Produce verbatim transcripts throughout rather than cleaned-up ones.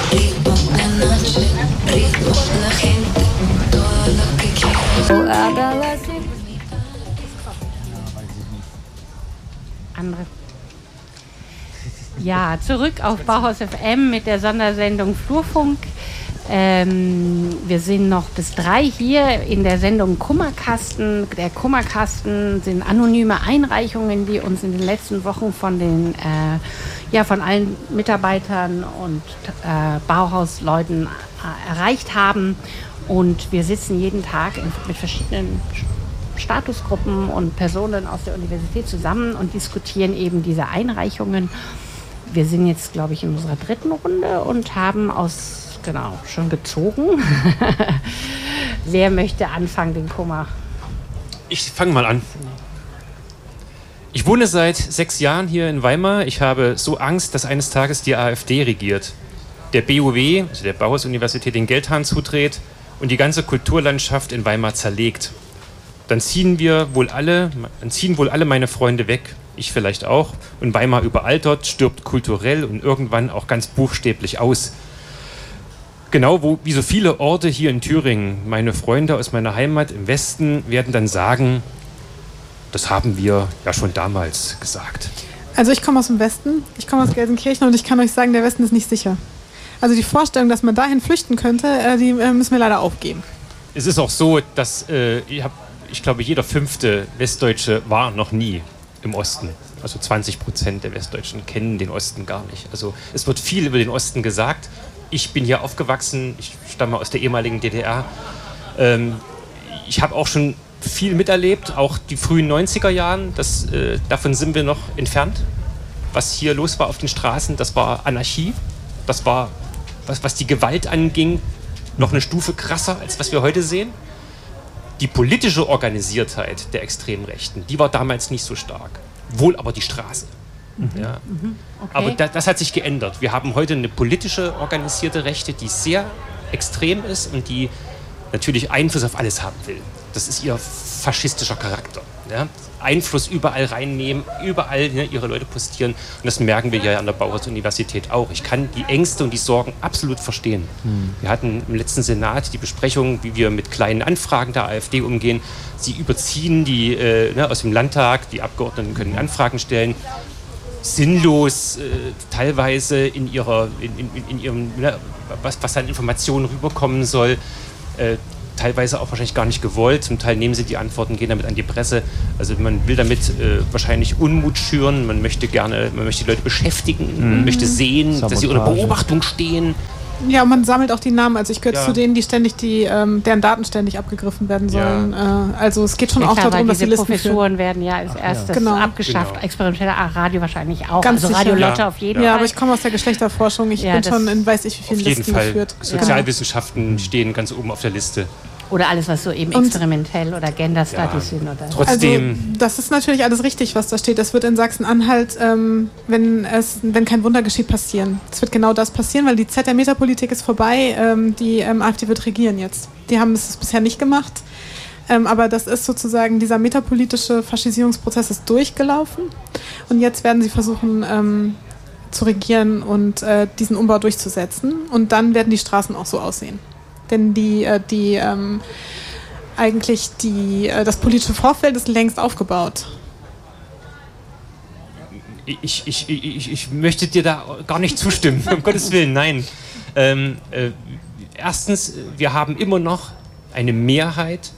ritmo de noche, ritmo la gente, todo lo que quiero. Andere. Ja, zurück auf Bauhaus F M mit der Sondersendung Flurfunk. Ähm, wir sind noch bis drei hier in der Sendung Kummerkasten. Der Kummerkasten sind anonyme Einreichungen, die uns in den letzten Wochen von den äh, ja, von allen Mitarbeitern und äh, Bauhausleuten äh, erreicht haben. Und wir sitzen jeden Tag in, mit verschiedenen Statusgruppen und Personen aus der Universität zusammen und diskutieren eben diese Einreichungen. Wir sind jetzt, glaube ich, in unserer dritten Runde und haben aus Genau, schon gezogen. Wer möchte anfangen, den Kummer? Ich fange mal an. Ich wohne seit sechs Jahren hier in Weimar. Ich habe so Angst, dass eines Tages die AfD regiert. Der B U W, also der Bauhaus-Universität, den Geldhahn zudreht und die ganze Kulturlandschaft in Weimar zerlegt. Dann ziehen wir wohl alle, dann ziehen wohl alle meine Freunde weg. Ich vielleicht auch. Und Weimar überaltert, stirbt kulturell und irgendwann auch ganz buchstäblich aus. Genau wo, wie so viele Orte hier in Thüringen. Meine Freunde aus meiner Heimat im Westen werden dann sagen, das haben wir ja schon damals gesagt. Also ich komme aus dem Westen, ich komme aus Gelsenkirchen und ich kann euch sagen, der Westen ist nicht sicher. Also die Vorstellung, dass man dahin flüchten könnte, die müssen wir leider aufgeben. Es ist auch so, dass äh, ich, hab, ich glaube, jeder fünfte Westdeutsche war noch nie im Osten. Also zwanzig Prozent der Westdeutschen kennen den Osten gar nicht. Also es wird viel über den Osten gesagt. Ich bin hier aufgewachsen, ich stamme aus der ehemaligen D D R. Ähm, ich habe auch schon viel miterlebt, auch die frühen neunziger Jahren. Das, äh, davon sind wir noch entfernt. Was hier los war auf den Straßen, das war Anarchie. Das war, was, was die Gewalt anging, noch eine Stufe krasser, als was wir heute sehen. Die politische Organisiertheit der Extremrechten, die war damals nicht so stark. Wohl aber die Straße. Mhm. Ja. Mhm. Okay. Aber da, das hat sich geändert. Wir haben heute eine politische organisierte Rechte, die sehr extrem ist und die natürlich Einfluss auf alles haben will. Das ist ihr faschistischer Charakter. Ja? Einfluss überall reinnehmen, überall, ne, ihre Leute postieren. Und das merken wir ja an der Bauhaus-Universität auch. Ich kann die Ängste und die Sorgen absolut verstehen. Mhm. Wir hatten im letzten Senat die Besprechung, wie wir mit kleinen Anfragen der AfD umgehen. Sie überziehen die äh, ne, aus dem Landtag, die Abgeordneten können Anfragen stellen. Sinnlos, äh, teilweise in ihrer, in, in, in ihrem, ne, was, was an Informationen rüberkommen soll, äh, teilweise auch wahrscheinlich gar nicht gewollt. Zum Teil nehmen sie die Antworten, gehen damit an die Presse. Also man will damit äh, wahrscheinlich Unmut schüren. Man möchte gerne, man möchte die Leute beschäftigen. Mhm. Man möchte sehen, Sabotage. Dass sie unter Beobachtung stehen. Ja, und man sammelt auch die Namen. Also ich gehöre ja. zu denen, die ständig, die, ähm, deren Daten ständig abgegriffen werden sollen. Ja. Äh, also es geht schon ja, auch klar, darum, dass die Listen Professuren führen. Werden ja als Ach, erstes ja. Genau. abgeschafft. Genau. Experimentelle Radio wahrscheinlich auch. Ganz also Radio Lotte ja. auf jeden ja, Fall. Ja, aber ich komme aus der Geschlechterforschung. Ich ja, bin schon in weiß ich wie vielen Listen Fall. geführt. Sozialwissenschaften ja. stehen ganz oben auf der Liste. Oder alles, was so eben und experimentell oder Gender Studies ja, sind. Oder trotzdem. Also, das ist natürlich alles richtig, was da steht. Das wird in Sachsen-Anhalt, ähm, wenn, es, wenn kein Wunder geschieht, passieren. Es wird genau das passieren, weil die Zeit der Metapolitik ist vorbei. Ähm, die ähm, AfD wird regieren jetzt. Die haben es bisher nicht gemacht. Ähm, aber das ist sozusagen, dieser metapolitische Faschisierungsprozess ist durchgelaufen. Und jetzt werden sie versuchen, ähm, zu regieren und äh, diesen Umbau durchzusetzen. Und dann werden die Straßen auch so aussehen. Denn die, die ähm, eigentlich die, das politische Vorfeld ist längst aufgebaut. Ich, ich, ich, ich möchte dir da gar nicht zustimmen, um Gottes Willen, nein. Ähm, äh, erstens, wir haben immer noch eine Mehrheit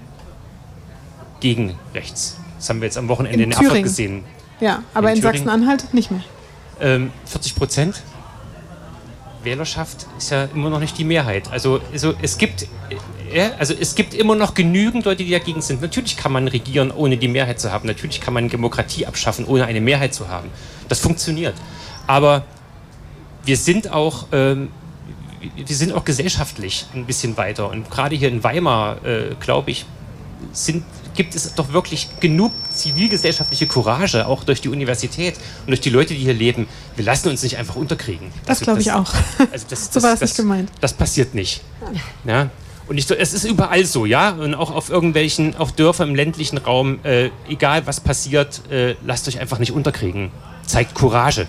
gegen rechts. Das haben wir jetzt am Wochenende in, in Erfurt gesehen. Ja, aber in, in Sachsen-Anhalt nicht mehr. Ähm, vierzig Prozent? Wählerschaft ist ja immer noch nicht die Mehrheit. Also, also, es gibt, ja, also es gibt immer noch genügend Leute, die dagegen sind. Natürlich kann man regieren, ohne die Mehrheit zu haben. Natürlich kann man Demokratie abschaffen, ohne eine Mehrheit zu haben. Das funktioniert. Aber wir sind auch, ähm, wir sind auch gesellschaftlich ein bisschen weiter. Und gerade hier in Weimar, äh, glaube ich, sind, gibt es doch wirklich genug zivilgesellschaftliche Courage, auch durch die Universität und durch die Leute, die hier leben. Wir lassen uns nicht einfach unterkriegen. Das also, glaube ich auch. Also das, so war das, es nicht gemeint. Das passiert nicht. Ja? Und ich, es ist überall so, ja. Und auch auf irgendwelchen, auf Dörfern im ländlichen Raum, äh, egal was passiert, äh, lasst euch einfach nicht unterkriegen. Zeigt Courage.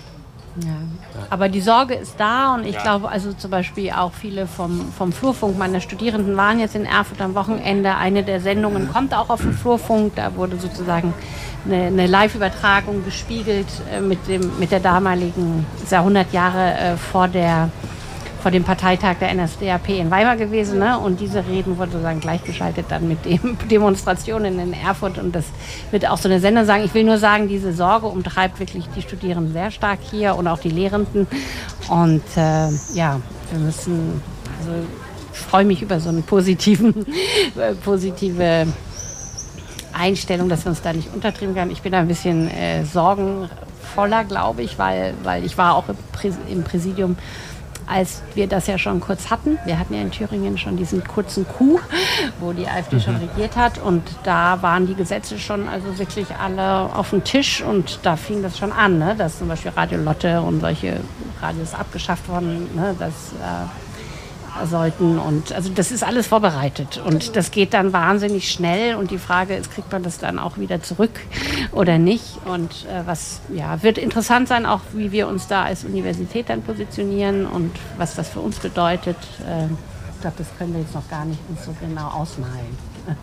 Ja. Aber die Sorge ist da und ich Ja. glaube, also zum Beispiel auch viele vom, vom Flurfunk, meine Studierenden waren jetzt in Erfurt am Wochenende. Eine der Sendungen kommt auch auf den Flurfunk. Da wurde sozusagen eine, eine Live-Übertragung gespiegelt äh, mit, dem, mit der damaligen, ist ja hundert Jahre äh, vor der vor dem Parteitag der N S D A P in Weimar gewesen. Ne? Und diese Reden wurden sozusagen gleichgeschaltet dann mit den Demonstrationen in Erfurt. Und das wird auch so eine Sendung sagen. Ich will nur sagen, diese Sorge umtreibt wirklich die Studierenden sehr stark hier und auch die Lehrenden. Und äh, ja, wir müssen, also ich freue mich über so eine positiven, äh, positive Einstellung, dass wir uns da nicht untertrieben können. Ich bin da ein bisschen äh, sorgenvoller, glaube ich, weil, weil ich war auch im, Präs- im Präsidium, als wir das ja schon kurz hatten. Wir hatten ja in Thüringen schon diesen kurzen Coup, wo die AfD mhm. schon regiert hat. Und da waren die Gesetze schon also wirklich alle auf dem Tisch. Und da fing das schon an, ne? Dass zum Beispiel Radio Lotte und solche Radios abgeschafft wurden, ne? Das äh, sollten. Und also das ist alles vorbereitet. Und das geht dann wahnsinnig schnell. Und die Frage ist, kriegt man das dann auch wieder zurück oder nicht? Und äh, was ja, wird interessant sein, auch wie wir uns da als Universität dann positionieren und was das für uns bedeutet. Äh, ich glaube, das können wir jetzt noch gar nicht uns so genau ausmalen. Ja.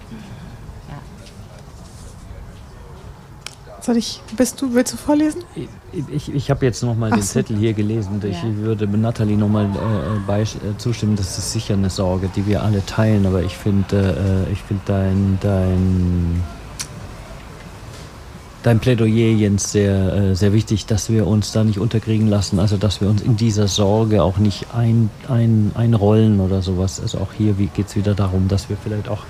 Soll ich, bist du, willst du vorlesen? Ich, ich, ich habe jetzt nochmal den so. Zettel hier gelesen. Ich Ja. würde Nathalie nochmal äh, äh, zustimmen. Das ist sicher eine Sorge, die wir alle teilen. Aber ich finde äh, ich find dein, dein, dein Plädoyer, Jens, sehr, äh, sehr wichtig, dass wir uns da nicht unterkriegen lassen. Also dass wir uns in dieser Sorge auch nicht ein, ein, einrollen oder sowas. Also auch hier geht es wieder darum, dass wir vielleicht auch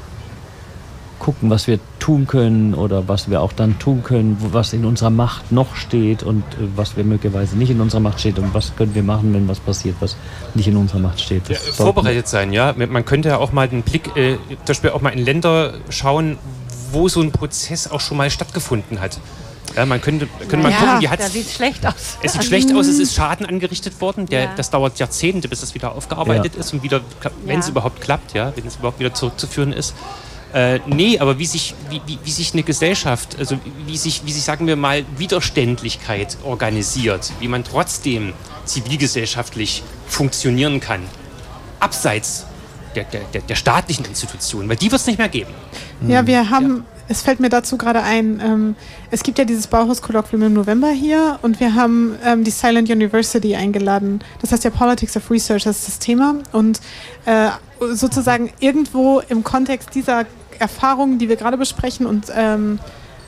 gucken, was wir tun können oder was wir auch dann tun können, was in unserer Macht noch steht und äh, was wir möglicherweise nicht in unserer Macht steht und was können wir machen, wenn was passiert, was nicht in unserer Macht steht. Ja, vorbereitet sein, ja. Man könnte ja auch mal den Blick, äh, zum Beispiel auch mal in Länder schauen, wo so ein Prozess auch schon mal stattgefunden hat. Ja, man könnte, könnte mal Ja, gucken, wie hat da sieht es schlecht aus. es sieht schlecht aus, es ist Schaden angerichtet worden. Der, Ja. Das dauert Jahrzehnte, bis das wieder aufgearbeitet Ja. ist und wieder, wenn es Ja. überhaupt klappt, ja, wenn es überhaupt wieder zurückzuführen ist. Äh, nee, aber wie sich, wie, wie, wie sich eine Gesellschaft, also wie sich, wie sich, sagen wir mal, Widerständlichkeit organisiert, wie man trotzdem zivilgesellschaftlich funktionieren kann, abseits der, der, der, der staatlichen Institutionen, weil die wird es nicht mehr geben. Ja, wir haben, es fällt mir dazu gerade ein, ähm, es gibt ja dieses Bauhaus-Kolloquium im November hier und wir haben ähm, die Silent University eingeladen. Das heißt ja Politics of Research, das ist das Thema. Und äh, sozusagen irgendwo im Kontext dieser Erfahrungen, die wir gerade besprechen und ähm,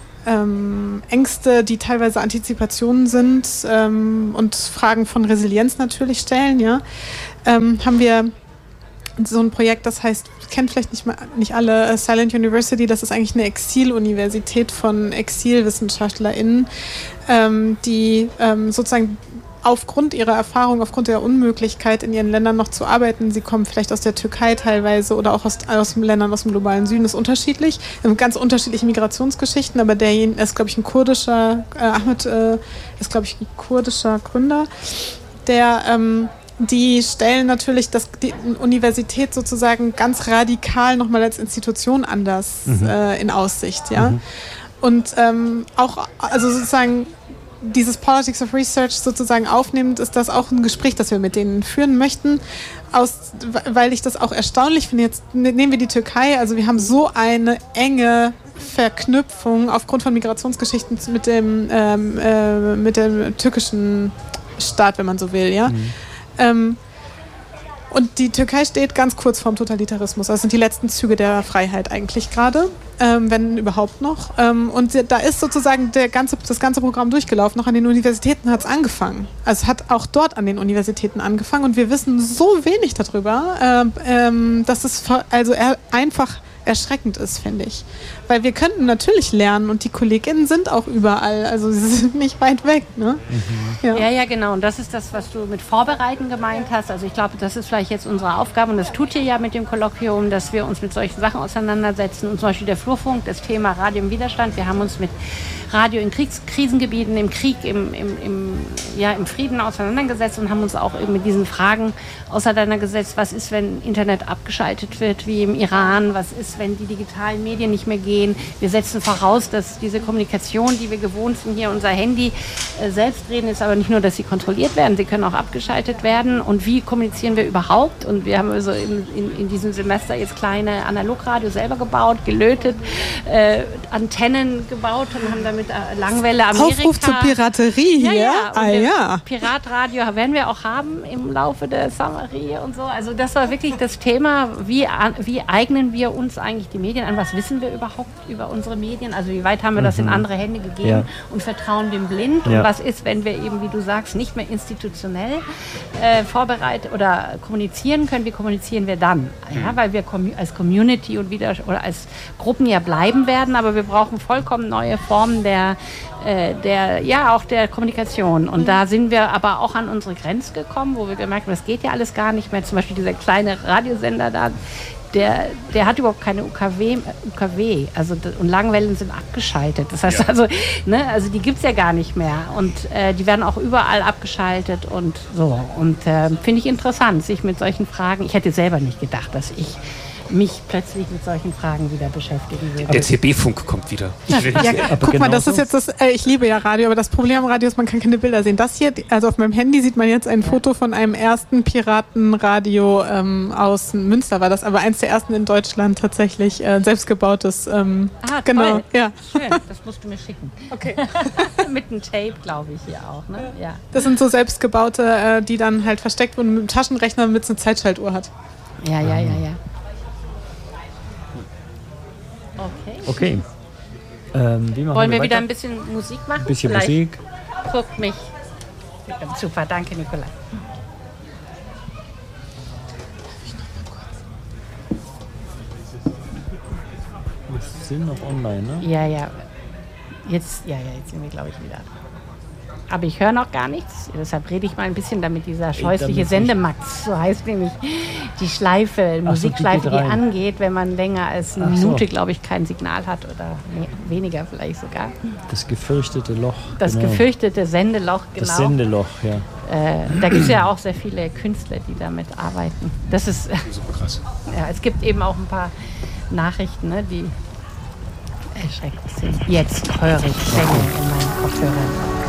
ähm, Ängste, die teilweise Antizipationen sind ähm, und Fragen von Resilienz natürlich stellen, ja, ähm, haben wir so ein Projekt, das heißt, kennt vielleicht nicht, mal, nicht alle, uh, Silent University, das ist eigentlich eine Exiluniversität von ExilwissenschaftlerInnen, ähm, die ähm, sozusagen aufgrund ihrer Erfahrung, aufgrund der Unmöglichkeit in ihren Ländern noch zu arbeiten, sie kommen vielleicht aus der Türkei teilweise oder auch aus, aus den Ländern aus dem globalen Süden, ist unterschiedlich, ganz unterschiedliche Migrationsgeschichten, aber derjenige ist, glaube ich, ein kurdischer, äh, Ahmed äh, ist, glaube ich, ein kurdischer Gründer, der ähm, die stellen natürlich das, die Universität sozusagen ganz radikal nochmal als Institution anders mhm. äh, in Aussicht, ja. Mhm. Und ähm, auch, also sozusagen dieses Politics of Research sozusagen aufnehmend, ist das auch ein Gespräch, das wir mit denen führen möchten, aus, weil ich das auch erstaunlich finde. Jetzt nehmen wir die Türkei, also wir haben so eine enge Verknüpfung aufgrund von Migrationsgeschichten mit dem, ähm, äh, mit dem türkischen Staat, wenn man so will, ja. Mhm. Ähm, und die Türkei steht ganz kurz vorm Totalitarismus. Das sind die letzten Züge der Freiheit eigentlich gerade, ähm, wenn überhaupt noch. Ähm, und da ist sozusagen der ganze, das ganze Programm durchgelaufen. Noch an den Universitäten hat es angefangen. Also es hat auch dort an den Universitäten angefangen. Und wir wissen so wenig darüber, äh, ähm, dass es also einfach erschreckend ist, finde ich. Weil wir könnten natürlich lernen und die KollegInnen sind auch überall, also sie sind nicht weit weg. Ne? Mhm. Ja. ja, ja, genau. Und das ist das, was du mit Vorbereiten gemeint hast. Also ich glaube, das ist vielleicht jetzt unsere Aufgabe und das tut ihr ja mit dem Kolloquium, dass wir uns mit solchen Sachen auseinandersetzen. Und zum Beispiel der Flurfunk, das Thema Radio im Widerstand. Wir haben uns mit Radio in Kriegs- Krisengebieten, im Krieg, im, im, im, ja, im Frieden auseinandergesetzt und haben uns auch eben mit diesen Fragen auseinandergesetzt. Was ist, wenn Internet abgeschaltet wird, wie im Iran? Was ist, ist, wenn die digitalen Medien nicht mehr gehen. Wir setzen voraus, dass diese Kommunikation, die wir gewohnt sind, hier unser Handy äh, selbst reden, ist aber nicht nur, dass sie kontrolliert werden, sie können auch abgeschaltet werden. Und wie kommunizieren wir überhaupt? Und wir haben also in, in, in diesem Semester jetzt kleine Analogradio selber gebaut, gelötet, äh, Antennen gebaut und haben damit äh, Langwelle Amerika. Aufruf zur Piraterie hier. Ja, ja. Ah, Und ja. Piratradio werden wir auch haben im Laufe der Sommerie und so. Also das war wirklich das Thema, wie, wie eignen wir uns eigentlich die Medien an? Was wissen wir überhaupt über unsere Medien? Also wie weit haben wir das in andere Hände gegeben Ja. und vertrauen dem blind? Und Ja. was ist, wenn wir eben, wie du sagst, nicht mehr institutionell äh, vorbereitet oder kommunizieren können? Wie kommunizieren wir dann? Ja, weil wir commu- als Community und wieder oder als Gruppen ja bleiben werden, aber wir brauchen vollkommen neue Formen der äh, der, ja, auch der Kommunikation. Und da sind wir aber auch an unsere Grenze gekommen, wo wir gemerkt haben, das geht ja alles gar nicht mehr. Zum Beispiel dieser kleine Radiosender da, der, der hat überhaupt keine U K W, U K W, also und Langwellen sind abgeschaltet. Das heißt Ja. also, ne, also die gibt es ja gar nicht mehr. Und äh, die werden auch überall abgeschaltet und so. Und äh, finde ich interessant, sich mit solchen Fragen, ich hätte selber nicht gedacht, dass ich mich plötzlich mit solchen Fragen wieder beschäftigen würde. Der C B-Funk kommt wieder. Ich will Ja, nicht- Aber guck mal, das genauso- ist jetzt das, äh, ich liebe ja Radio, aber das Problem am Radio ist, man kann keine Bilder sehen. Das hier, also auf meinem Handy sieht man jetzt ein Foto von einem ersten Piratenradio ähm, aus Münster, war das, aber eins der ersten in Deutschland tatsächlich, äh, selbstgebautes. Ähm, Ah, genau, toll. ja. Schön, das musst du mir schicken. Okay. Mit einem Tape, glaube ich, hier auch. Ne? Ja. Das sind so selbstgebaute, äh, die dann halt versteckt wurden mit dem Taschenrechner, damit es eine Zeitschaltuhr hat. Ja, ja, ja, ja. Okay. Okay. Ähm, wie machen Wollen wir weiter? wieder ein bisschen Musik machen? Ein bisschen Vielleicht Musik. Guckt mich. Super, danke, Nikolai. Wir sind noch online, ne? Ja, ja. Jetzt, ja, ja, jetzt sind wir, glaube ich, wieder. Aber ich höre noch gar nichts. Deshalb rede ich mal ein bisschen, damit dieser scheußliche damit Sendemax, so heißt nämlich die Schleife, die Musikschleife, geht die rein. angeht, wenn man länger als eine Ach so. Minute, glaube ich, kein Signal hat oder me- weniger vielleicht sogar. Das gefürchtete Loch. Das genau. gefürchtete Sendeloch, genau. Das Sendeloch, ja. Äh, da gibt es ja auch sehr viele Künstler, die damit arbeiten. Das ist, Super krass. ja, es gibt eben auch ein paar Nachrichten, ne, die erschreckend sind. Jetzt höre ich Klänge in meinen Kopfhörern.